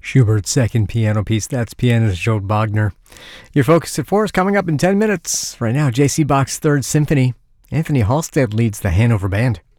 Schubert's second piano piece. That's pianist Joe Bogner. Your Focus at 4 is coming up in 10 minutes. Right now, J.C. Bach's Third Symphony. Anthony Halstead leads the Hanover Band.